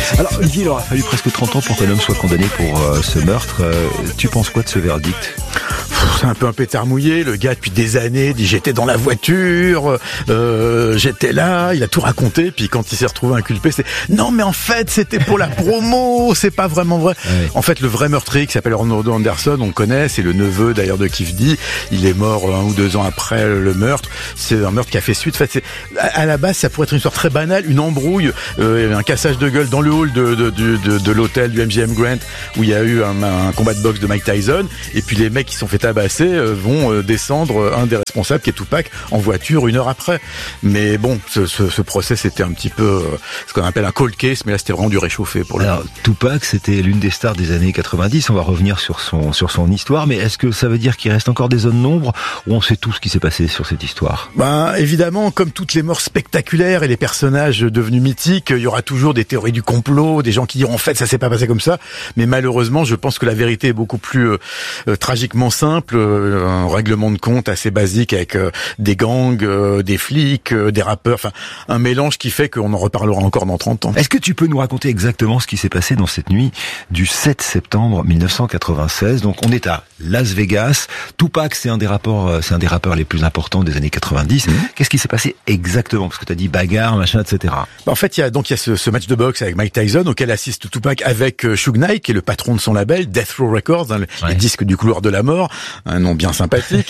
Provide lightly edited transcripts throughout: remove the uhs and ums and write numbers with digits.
Alors, Olivier, il aura fallu presque 30 ans pour qu'un homme soit condamné pour ce meurtre. Tu penses quoi de ce verdict ? C'est un peu un pétard mouillé. Le gars, depuis des années, dit j'étais dans la voiture, j'étais là, il a tout raconté. Puis quand il s'est retrouvé inculpé, c'est non, mais en fait, c'était pour la promo, c'est pas vraiment vrai. Ouais. En fait, le vrai meurtrier qui s'appelle Ronald Anderson, on le connaît, c'est le neveu d'ailleurs de Keefe D. Il est mort 1 ou 2 ans après le meurtre. C'est un meurtre qui a fait suite. En fait, à la base, ça pourrait être une histoire très banale, une embrouille, un cassage de gueule dans le hall de l'hôtel du MGM Grand où il y a eu un combat de boxe de Mike Tyson. Et puis les mecs qui sont fait tabasser vont descendre un des responsables qui est Tupac en voiture 1 heure après. Mais bon, ce procès c'était un petit peu ce qu'on appelle un cold case, mais là c'était vraiment du réchauffé pour Alors, Tupac, c'était l'une des stars des années 90. On va revenir sur son histoire, mais est-ce que ça veut dire qu'il reste encore des zones d'ombre où on sait tout ce qui s'est passé sur cette histoire ? Évidemment, comme toutes les morts spectaculaires et les personnages devenus mythiques, il y aura toujours des théories du complot, des gens qui diront en fait ça s'est pas passé comme ça, mais malheureusement je pense que la vérité est beaucoup plus tragiquement simple, un règlement de compte assez basique avec des gangs, des flics, des rappeurs, enfin un mélange qui fait qu'on en reparlera encore dans 30 ans. Est-ce que tu peux nous raconter exactement ce qui s'est passé dans cette nuit du 7 septembre 1996 ? Donc on est à Las Vegas. Tupac, c'est un des rappeurs les plus importants des années 90. Qu'est-ce qui s'est passé exactement ? Parce que tu as dit bagarre, machin, etc. En fait, il y a ce match de boxe avec Mike Tyson auquel assiste Tupac avec Suge Knight, qui est le patron de son label, Death Row Records, les disques du couloir de la mort, un nom bien sympathique.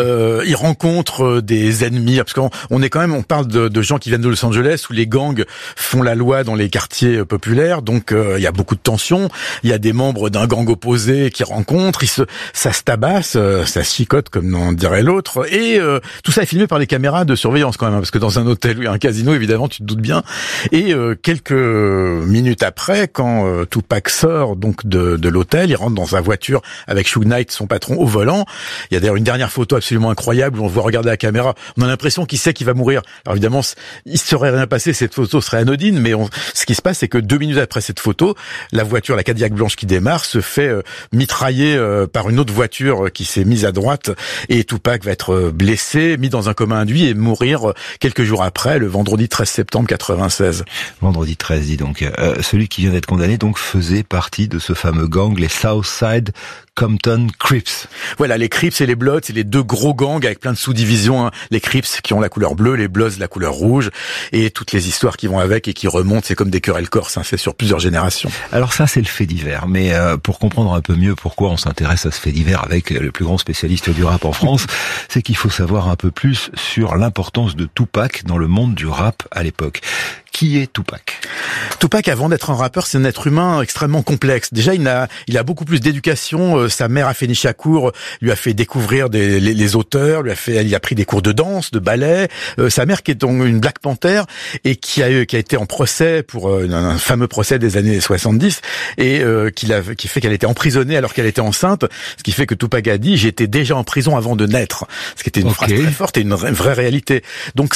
Il rencontre des ennemis, parce qu'on est quand même, on parle de gens qui viennent de Los Angeles où les gangs font la loi dans les quartiers populaires, donc il y a beaucoup de tensions. Il y a des membres d'un gang opposé qui rencontrent, ça se tabasse, ça se chicote comme on dirait l'autre, et tout ça est filmé par les caméras de surveillance quand même, parce que dans un hôtel où il y a un casino, évidemment, tu te doutes bien. Et quelques minutes après, quand Tupac sort donc de l'hôtel, il rentre dans sa voiture avec Suge Knight, son patron, au volant. Il y a d'ailleurs une dernière photo absolument incroyable où on voit regarder la caméra. On a l'impression qu'il sait qu'il va mourir. Alors évidemment, il serait rien passé, cette photo serait anodine, mais ce qui se passe, c'est que 2 minutes après cette photo, la voiture, la Cadillac blanche qui démarre, se fait mitrailler par une autre voiture qui s'est mise à droite, et Tupac va être blessé, mis dans un coma induit et mourir quelques jours après, le vendredi 13 septembre 96. Vendredi 13, dis donc. Celui qui vient d'être condamné donc faisait partie de ce fameux gang, les Southside Compton Crips. Voilà, les Crips et les Bloods, c'est les 2 gros gangs avec plein de sous-divisions, hein. Les Crips qui ont la couleur bleue, les Bloods la couleur rouge, et toutes les histoires qui vont avec et qui remontent, c'est comme des querelles corses, hein. C'est sur plusieurs générations. Alors ça, c'est le fait divers, mais pour comprendre un peu mieux pourquoi on s'intéresse à ce fait divers avec le plus grand spécialiste du rap en France, c'est qu'il faut savoir un peu plus sur l'importance de Tupac dans le monde du rap à l'époque. Qui est Tupac ? Tupac, avant d'être un rappeur, c'est un être humain extrêmement complexe. Déjà, il a beaucoup plus d'éducation. Sa mère, Afeni Shakur, lui a fait découvrir les auteurs, il a pris des cours de danse, de ballet. Sa mère, qui est donc une Black Panther et qui a été en procès pour un fameux procès des années 70 et qui fait qu'elle était emprisonnée alors qu'elle était enceinte. Ce qui fait que Tupac a dit j'étais déjà en prison avant de naître. Ce qui était une phrase très forte et une vraie réalité. Donc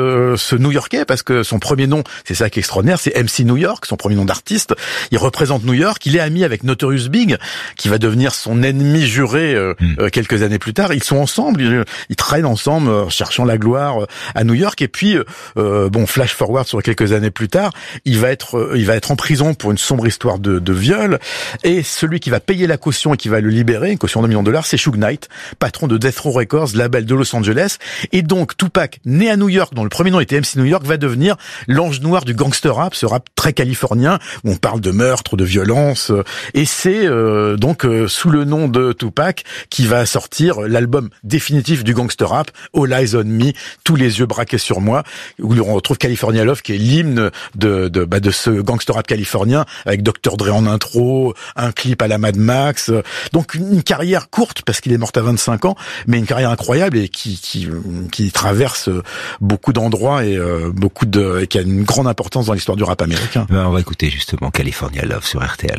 ce New-Yorkais, parce que son premier nom, c'est ça qui est extraordinaire, c'est MC New York, son premier nom d'artiste. Il représente New York. Il est ami avec Notorious Big, qui va devenir son ennemi juré quelques années plus tard. Ils sont ensemble, ils traînent ensemble, cherchant la gloire à New York. Et puis, flash forward sur quelques années plus tard, il va être en prison pour une sombre histoire de viol. Et celui qui va payer la caution et qui va le libérer, une caution de $1 million, c'est Suge Knight, patron de Death Row Records, label de Los Angeles. Et donc, Tupac, né à New York, dont le premier nom était MC New York, va devenir l'ange noir du gangster rap, ce rap très californien où on parle de meurtre, de violence, et c'est sous le nom de Tupac qui va sortir l'album définitif du gangster rap, All Eyes on Me, tous les yeux braqués sur moi, où on retrouve California Love, qui est l'hymne de ce gangster rap californien, avec Dr. Dre en intro, un clip à la Mad Max, donc une carrière courte parce qu'il est mort à 25 ans, mais une carrière incroyable et qui traverse beaucoup d'endroits et qui a une grande importance dans l'histoire du rap américain. On va écouter justement California Love sur RTL.